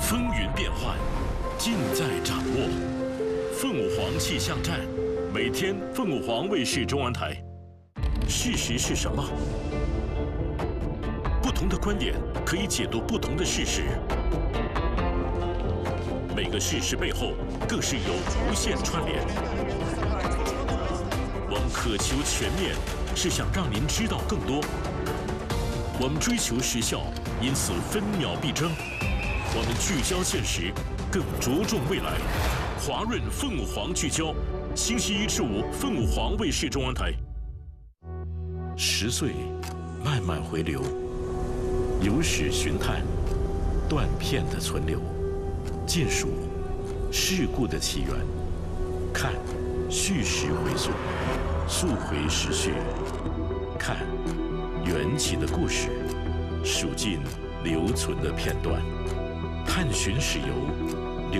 风云变幻，尽在掌握。凤舞凰气象站，每天凤舞凰卫视中文台。事实是什么？不同的观点可以解读不同的事实。每个事实背后，更是有无限串联。我们渴求全面，是想让您知道更多。我们追求时效，因此分秒必争。我们聚焦现实，更着重未来。华润凤舞凰聚焦，星期一至五凤舞凰卫视中文台。10岁，慢慢回流，有史寻探，断片的存留，见数事故的起源，看叙事回溯，溯回时序，看缘起的故事，数尽留存的片段，探寻史游。